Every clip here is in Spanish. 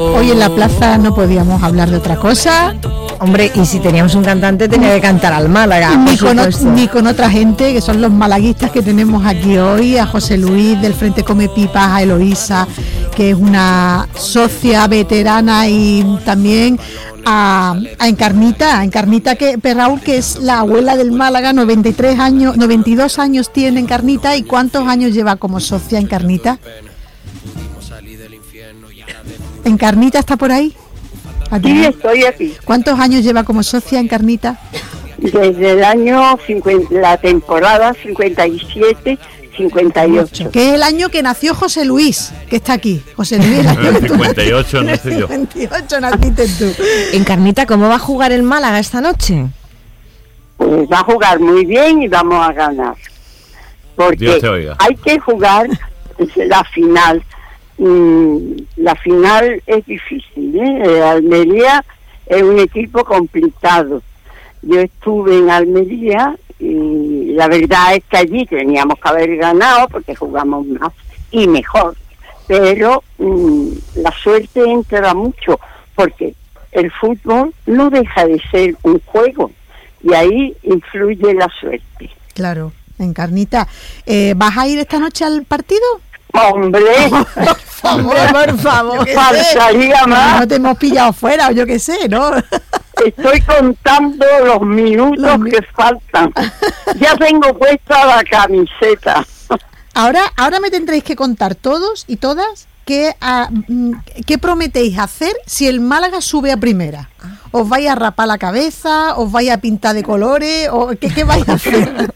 Hoy en la plaza no podíamos hablar de otra cosa. Hombre, y si teníamos un cantante tenía que cantar al Málaga. Ni con otra gente, que son los malaguistas que tenemos aquí hoy, a José Luis del Frente Come Pipas, a Eloísa, que es una socia veterana, y también a Encarnita que Raúl, que es la abuela del Málaga, 92 años tiene Encarnita. ¿Y cuántos años lleva como socia Encarnita? ¿Encarnita está por ahí? Sí, estoy aquí. ¿Cuántos años lleva como socia Encarnita? Desde el año 50, la temporada 57-58. Que es el año que nació José Luis, que está aquí. José Luis, el año 58 nací yo. 58 naciste tú. Encarnita, ¿cómo va a jugar el Málaga esta noche? Pues va a jugar muy bien y vamos a ganar. Porque hay que jugar la final. La final es difícil, ¿eh? Almería es un equipo complicado. Yo estuve en Almería y la verdad es que allí teníamos que haber ganado porque jugamos más y mejor, pero la suerte entra mucho, porque el fútbol no deja de ser un juego y ahí influye la suerte. Claro, Encarnita, ¿vas a ir esta noche al partido? ¡Hombre! por favor. Faltaría más. No te hemos pillado fuera, o yo qué sé, ¿no? Estoy contando los minutos que faltan. Ya tengo puesta la camiseta. Ahora me tendréis que contar todos y todas qué prometéis hacer si el Málaga sube a primera. ¿Os vais a rapar la cabeza? ¿Os vais a pintar de colores? ¿O qué vais a hacer?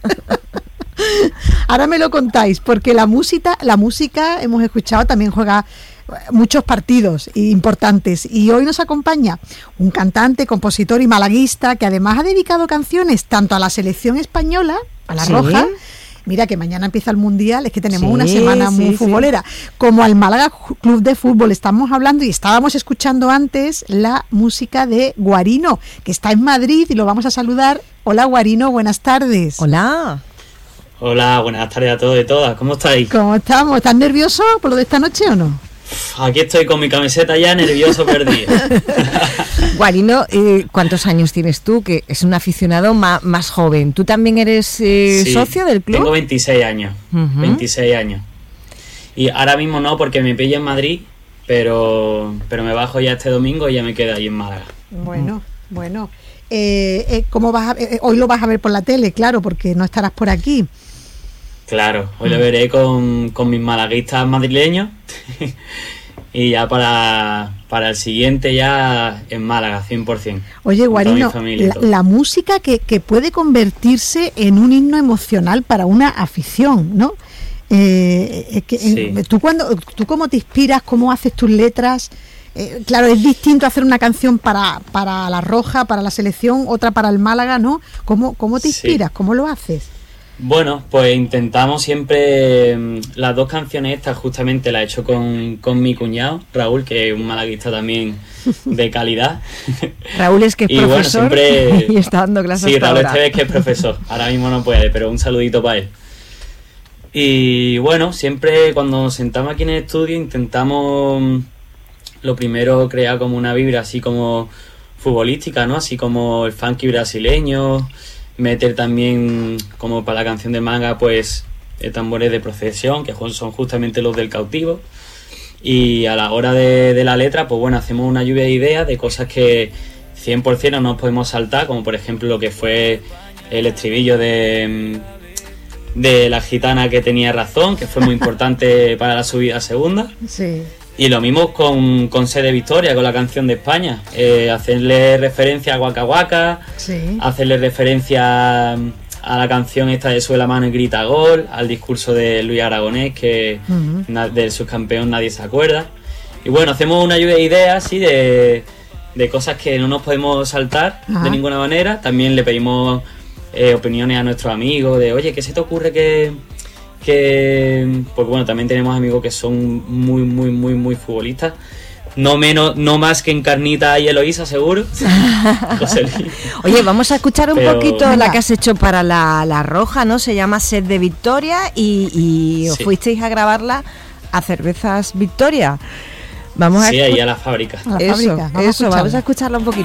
Ahora me lo contáis, porque la música hemos escuchado, también juega muchos partidos importantes, y hoy nos acompaña un cantante, compositor y malaguista que además ha dedicado canciones tanto a la selección española, a la Roja. Mira que mañana empieza el Mundial, es que tenemos una semana muy futbolera, como al Málaga Club de Fútbol. Estamos hablando y estábamos escuchando antes la música de Guarino, que está en Madrid, y lo vamos a saludar. Hola Guarino, buenas tardes. Hola. Hola, buenas tardes a todos y todas. ¿Cómo estáis? ¿Cómo estamos? ¿Estás nervioso por lo de esta noche o no? Aquí estoy con mi camiseta ya, nervioso, perdido. Guarino, ¿cuántos años tienes tú? Que es un aficionado más joven. ¿Tú también eres socio del club? Tengo 26 años. 26 años. Y ahora mismo no, porque me pillo en Madrid, pero me bajo ya este domingo y ya me quedo ahí en Málaga. Bueno. ¿Cómo vas hoy lo vas a ver por la tele, claro, porque no estarás por aquí? Claro, hoy lo veré con mis malaguistas madrileños y ya para el siguiente ya en Málaga, 100%. Oye, Guarino, la música que puede convertirse en un himno emocional para una afición, ¿no? ¿Tú cómo te inspiras, cómo haces tus letras? Claro, es distinto hacer una canción para la Roja, para la selección, otra para el Málaga, ¿no? ¿Cómo te inspiras? ¿Cómo lo haces? Bueno, pues intentamos siempre las dos canciones estas, justamente las he hecho con mi cuñado, Raúl, que es un malaguista también de calidad. Raúl es que es profesor, bueno, siempre, y está dando clases. Sí, Raúl este es que es profesor, ahora mismo no puede, pero un saludito para él. Y bueno, siempre cuando nos sentamos aquí en el estudio intentamos lo primero crear como una vibra así como futbolística, ¿no? Así como el funky brasileño, meter también como para la canción de Manga pues tambores de procesión, que son justamente los del cautivo, y a la hora de la letra pues bueno, hacemos una lluvia de ideas de cosas que 100% no nos podemos saltar, como por ejemplo lo que fue el estribillo de la gitana que tenía razón, que fue muy importante para la subida a segunda. Sí. Y lo mismo con Sede Victoria, con la canción de España, hacerle referencia a Waka Waka, sí, hacerle referencia a la canción esta de Sube la mano y grita gol, al discurso de Luis Aragonés, que del subcampeón nadie se acuerda. Y bueno, hacemos una lluvia de ideas, ¿sí? de cosas que no nos podemos saltar de ninguna manera. También le pedimos opiniones a nuestros amigos de, oye, ¿qué se te ocurre que porque bueno, también tenemos amigos que son muy futbolistas, no más que Encarnita y Eloísa, seguro. Oye, vamos a escuchar un poquito la que has hecho para la Roja, ¿no? Se llama Sed de Victoria y os fuisteis a grabarla a Cervezas Victoria. Vamos sí, ahí a la fábrica. Vamos a escucharla un poquito.